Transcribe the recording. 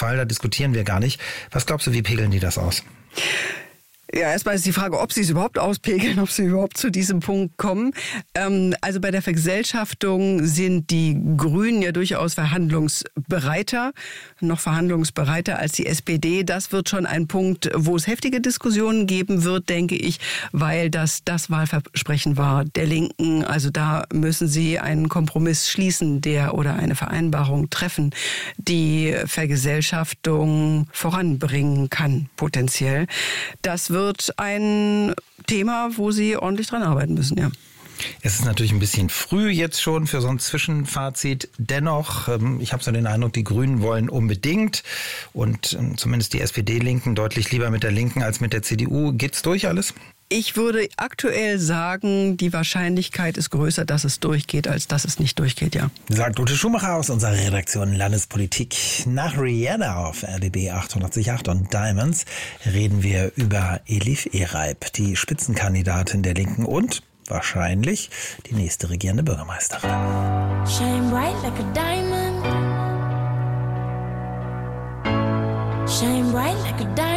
Fall, da diskutieren wir gar nicht. Was glaubst du, wie pegeln die das aus? Ja, erstmal ist die Frage, ob sie es überhaupt auspegeln, ob sie überhaupt zu diesem Punkt kommen. Also bei der Vergesellschaftung sind die Grünen ja durchaus noch verhandlungsbereiter als die SPD. Das wird schon ein Punkt, wo es heftige Diskussionen geben wird, denke ich, weil das Wahlversprechen war der Linken. Also da müssen sie einen Kompromiss schließen, oder eine Vereinbarung treffen, die Vergesellschaftung voranbringen kann, potenziell. Das wird ein Thema, wo sie ordentlich dran arbeiten müssen, ja. Es ist natürlich ein bisschen früh jetzt schon für so ein Zwischenfazit. Dennoch, ich habe so den Eindruck, die Grünen wollen unbedingt und zumindest die SPD-Linken deutlich lieber mit der Linken als mit der CDU. Geht's durch alles? Ich würde aktuell sagen, die Wahrscheinlichkeit ist größer, dass es durchgeht, als dass es nicht durchgeht, ja. Sagt Ute Schumacher aus unserer Redaktion Landespolitik. Nach Rihanna auf RBB 888 und Diamonds reden wir über Elif Ereib, die Spitzenkandidatin der Linken und wahrscheinlich die nächste regierende Bürgermeisterin. Shine bright like a diamond. Shine bright like a diamond.